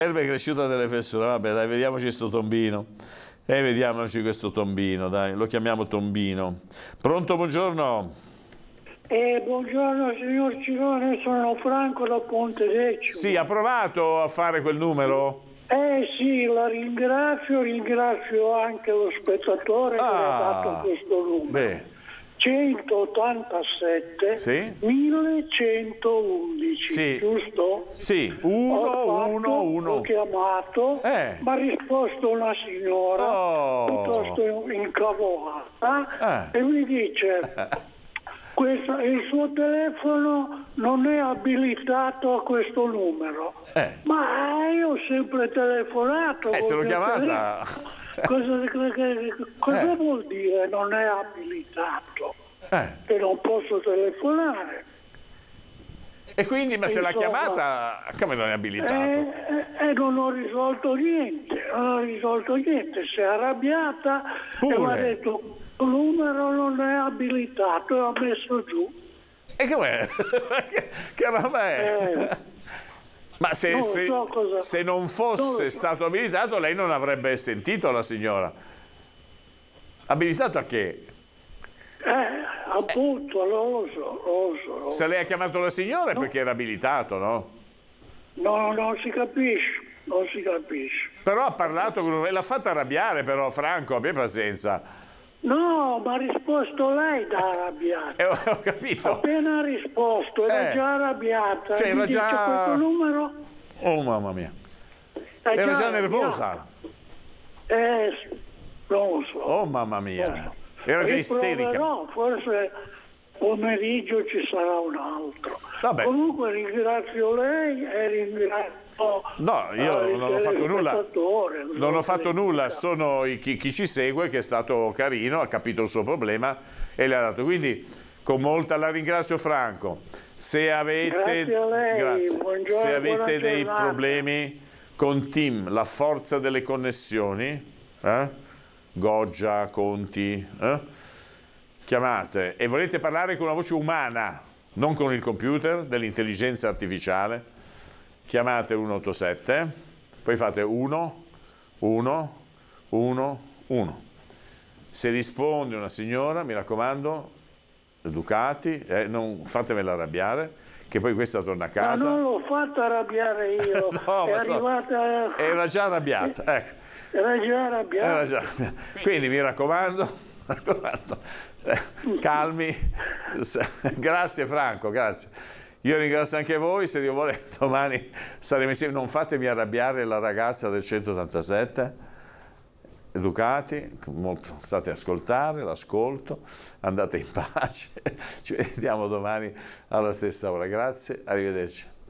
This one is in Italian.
L'erba è cresciuta delle fessure, vabbè dai, vediamoci sto tombino. Vediamoci questo tombino, dai, lo chiamiamo tombino. Pronto, buongiorno. Buongiorno signor Cirone, sono Franco da Pontedecimo. Sì, ha provato a fare quel numero? Sì, la ringrazio anche lo spettatore che mi ha dato questo numero. Beh. 187 Sì? 1111, Sì. giusto? Sì, 111. Ho chiamato, mi ha risposto una signora piuttosto incavolata e mi dice il suo telefono non è abilitato a questo numero. Ma io ho sempre telefonato. Se l'ho chiamata. Cosa vuol dire non è abilitato? Che non posso telefonare. E quindi, ma se l'ha chiamata, come non è abilitato? Non ho risolto niente, si è arrabbiata e mi ha detto il numero non è abilitato e ha messo giù. E com'è? che roba è? Ma se non fosse stato abilitato, lei non avrebbe sentito la signora. Abilitato a che? Appunto, lo so. Se lei ha chiamato la signora è perché era abilitato, no? No, non si capisce. Però ha parlato con l'ha fatta arrabbiare, però, Franco, abbia pazienza. No, ma ha risposto lei da arrabbiata. Ho capito. Appena ha risposto, era già arrabbiata. Cioè, era già... questo numero... Oh, mamma mia. Era già nervosa. Non lo so. Oh, mamma mia. Era già isterica. No, forse pomeriggio ci sarà un altro. Vabbè. Comunque ringrazio lei e ringrazio... No, io non ho fatto nulla. Non ho fatto nulla, sono chi ci segue che è stato carino, ha capito il suo problema e le ha dato. Quindi con molta la ringrazio, Franco. Se avete, se avete dei problemi con TIM, la forza delle connessioni, Goggia, Conti, chiamate e volete parlare con una voce umana, non con il computer, dell'intelligenza artificiale, chiamate 187, poi fate 1, 1, 1, 1. Se risponde una signora, mi raccomando, educati, non fatemela arrabbiare, che poi questa torna a casa. Ma non l'ho fatta arrabbiare io, no, è arrivata... Era già arrabbiata, ecco. Era già arrabbiata. Quindi mi raccomando, calmi. Grazie Franco, grazie. Io ringrazio anche voi, se Dio vuole domani saremo insieme. Non fatemi arrabbiare la ragazza del 187, educati, state a ascoltare, l'ascolto, andate in pace, ci vediamo domani alla stessa ora. Grazie, arrivederci.